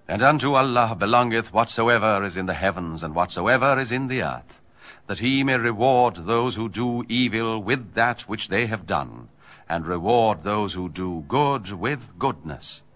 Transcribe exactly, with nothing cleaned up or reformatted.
And unto Allah belongeth whatsoever is in the heavens and whatsoever is in the earth, that he may reward those who do evil with that which they have done, and reward those who do good with goodness.